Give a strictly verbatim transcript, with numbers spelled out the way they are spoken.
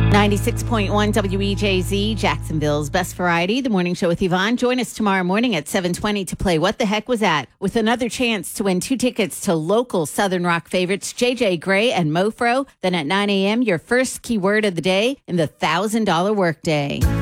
ninety-six point one W E J Z, Jacksonville's Best Variety, the morning show with Yvonne. Join us tomorrow morning at seven twenty to play What the Heck Was That? With another chance to win two tickets to local Southern Rock favorites J J Gray and Mofro. Then at nine a.m., your first keyword of the day in the one thousand dollars workday.